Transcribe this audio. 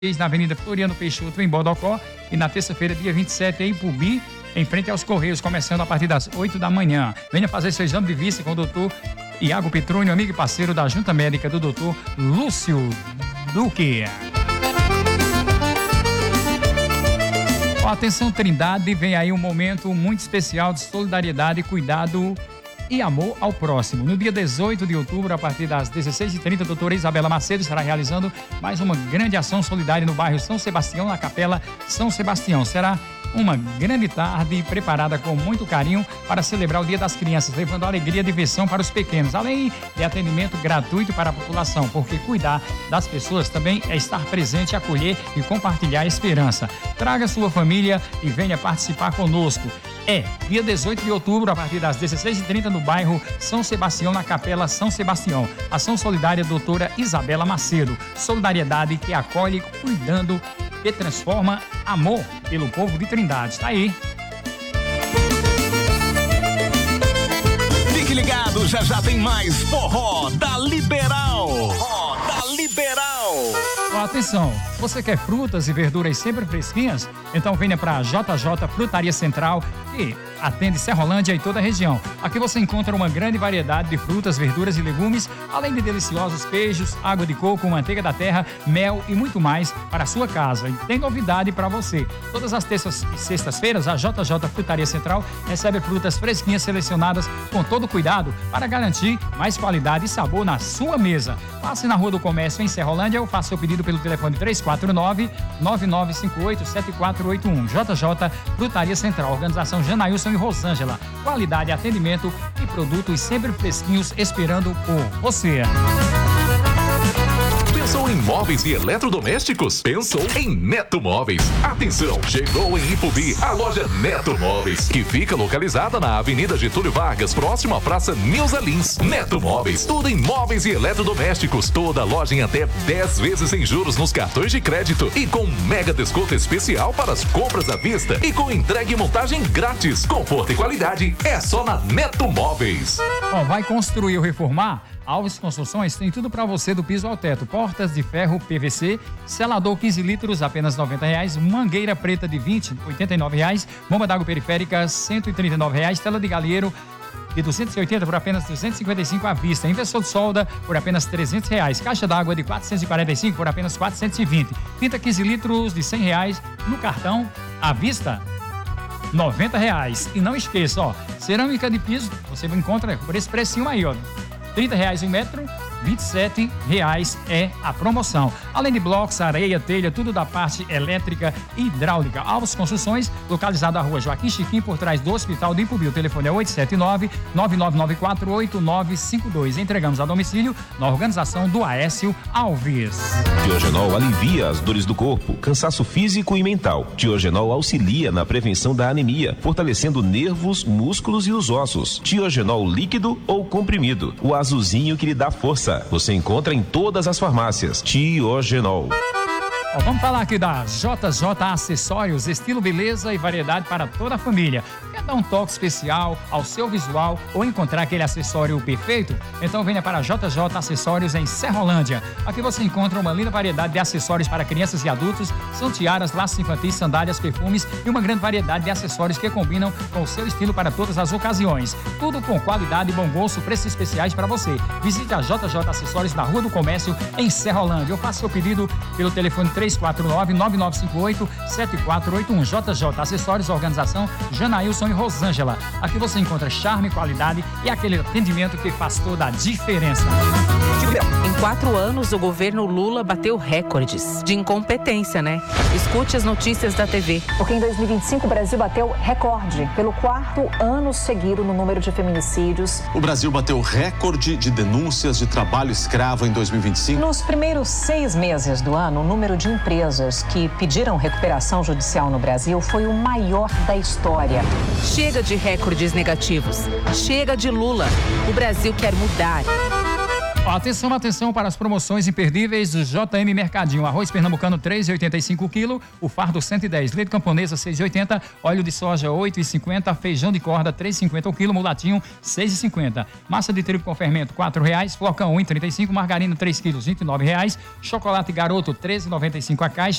na Avenida Floriano Peixoto, em Bodocó, e na terça-feira, dia 27, em Ipubi, em frente aos Correios, começando a partir das 8 da manhã. Venha fazer seu exame de vista com o doutor Iago Petrônio, amigo e parceiro da Junta Médica do doutor Lúcio Duque. Atenção, Trindade, vem aí um momento muito especial de solidariedade, cuidado e amor ao próximo. No dia 18 de outubro, a partir das 16h30, a doutora Isabela Macedo estará realizando mais uma grande ação solidária no bairro São Sebastião, na Capela São Sebastião. Será uma grande tarde preparada com muito carinho para celebrar o Dia das Crianças, levando alegria e diversão para os pequenos, além de atendimento gratuito para a população, porque cuidar das pessoas também é estar presente, acolher e compartilhar a esperança. Traga sua família e venha participar conosco. Dia 18 de outubro, a partir das 16h30, no bairro São Sebastião, na Capela São Sebastião. Ação solidária doutora Isabela Macedo. Solidariedade que acolhe, cuidando e transforma amor pelo povo de Trindade. Está aí. Fique ligado, já tem mais Forró da Liberal. Forró da Liberal. Atenção, você quer frutas e verduras sempre fresquinhas? Então venha para a JJ Frutaria Central, que atende Serrolândia e toda a região. Aqui você encontra uma grande variedade de frutas, verduras e legumes, além de deliciosos queijos, água de coco, manteiga da terra, mel e muito mais para a sua casa. E tem novidade para você. Todas as terças e sextas-feiras, a JJ Frutaria Central recebe frutas fresquinhas selecionadas com todo cuidado para garantir mais qualidade e sabor na sua mesa. Passe na Rua do Comércio, em Serrolândia, ou faça seu pedido pelo telefone 349-9958-7481. JJ Frutaria Central, organização Janailson e Rosângela. Qualidade, atendimento e produtos sempre fresquinhos esperando por você. Pensou em móveis e eletrodomésticos? Pensou em Neto Móveis. Atenção, chegou em Ipubi a loja Neto Móveis, que fica localizada na Avenida Getúlio Vargas, próximo à Praça Nilza Lins. Neto Móveis, tudo em móveis e eletrodomésticos. Toda loja em até 10 vezes sem juros nos cartões de crédito e com mega desconto especial para as compras à vista e com entrega e montagem grátis. Conforto e qualidade é só na Neto Móveis. Vai construir ou reformar? Alves Construções tem tudo para você do piso ao teto. Portas de ferro PVC, selador 15 litros, apenas R$90. Mangueira preta de 20, R$89. Bomba d'água periférica, R$139. Tela de galinheiro de 280 por apenas R$255 à vista. Inversor de solda por apenas R$300. Caixa d'água de 445 por apenas R$420. Tinta 15 litros de R$100 no cartão à vista. R$90. E não esqueça, cerâmica de piso, você encontra por esse precinho aí, R$30 um metro, R$27 é a promoção. Além de blocos, areia, telha, tudo da parte elétrica e hidráulica. Alves Construções, localizado na Rua Joaquim Chiquim, por trás do Hospital de Ipubi. O telefone é 879-9994-8952. Entregamos a domicílio na organização do Aécio Alves. Diogenol alivia as dores do corpo, cansaço físico e mental. Diogenol auxilia na prevenção da anemia, fortalecendo nervos, músculos e os ossos. Diogenol líquido ou comprimido, o azulzinho que lhe dá força. Você encontra em todas as farmácias. Diogenol. Vamos falar aqui da JJ Acessórios, estilo, beleza e variedade para toda a família. Quer dar um toque especial ao seu visual ou encontrar aquele acessório perfeito? Então venha para a JJ Acessórios em Serrolândia. Aqui você encontra uma linda variedade de acessórios para crianças e adultos. São tiaras, laços infantis, sandálias, perfumes e uma grande variedade de acessórios que combinam com o seu estilo para todas as ocasiões. Tudo com qualidade e bom gosto, preços especiais para você. Visite a JJ Acessórios na Rua do Comércio em Serrolândia. Ou faça seu pedido pelo telefone 349-9958-7481. JJ Acessórios, organização Janailson e Rosângela. Aqui você encontra charme, qualidade e aquele atendimento que faz toda a diferença. Em 4 anos, o governo Lula bateu recordes de incompetência, né? Escute as notícias da TV. Porque em 2025 o Brasil bateu recorde pelo 4º ano seguido no número de feminicídios. O Brasil bateu recorde de denúncias de trabalho escravo em 2025. Nos primeiros 6 meses do ano, o número de empresas que pediram recuperação judicial no Brasil foi o maior da história. Chega de recordes negativos. Chega de Lula. O Brasil quer mudar. Atenção para as promoções imperdíveis do JM Mercadinho. Arroz pernambucano 3,85 kg, o fardo 110, leite camponesa 6,80, óleo de soja 8,50, feijão de corda 3,50 o quilo, mulatinho 6,50, massa de trigo com fermento R$4, flocão 1,35, margarina 3 quilos R$29, chocolate garoto 13,95 a caixa,